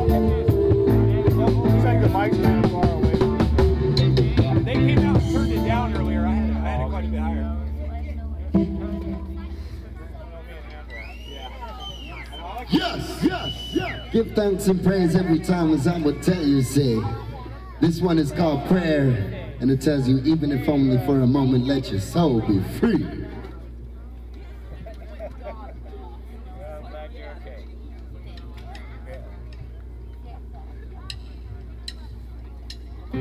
Looks like the mic's kind of far away. They came out and turned it down earlier. I had it quite a bit higher. Yes, yes, yes. Give thanks and praise every time, as I would tell you, say. This one is called Prayer, and it tells you, even if only for a moment, let your soul be free.